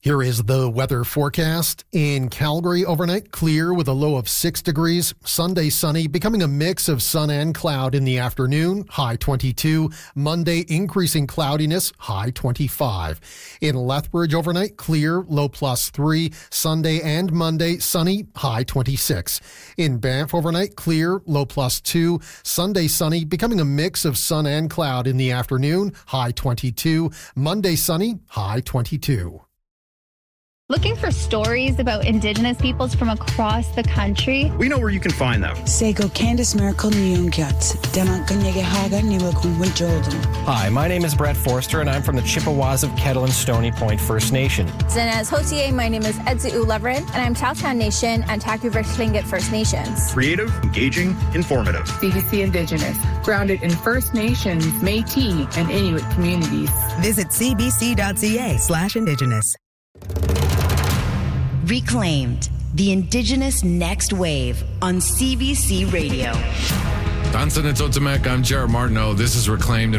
Here is the weather forecast. In Calgary, overnight clear with a low of 6 degrees. Sunday sunny, becoming a mix of sun and cloud in the afternoon, high 22. Monday increasing cloudiness, high 25. In Lethbridge, overnight clear, low +3. Sunday and Monday sunny, high 26. In Banff, overnight clear, low +2. Sunday sunny, becoming a mix of sun and cloud in the afternoon, high 22. Monday sunny, high 22. Looking for stories about Indigenous peoples from across the country? We know where you can find them. Sego Candice Miracle Nyungyats, Dana Ganyegehaga Niwakumwa Jordan. Hi, my name is Brett Forster, and I'm from the Chippewas of Kettle and Stony Point First Nation. Zinaz Hotier, my name is Edzu Leveren, and I'm Chowtown Nation and Taku-Versh Tlingit First Nations. Creative, engaging, informative. CBC Indigenous, grounded in First Nations, Métis, and Inuit communities. Visit cbc.ca/Indigenous. Reclaimed, the Indigenous Next Wave on CBC Radio. I'm Jared Martineau. This is Reclaimed.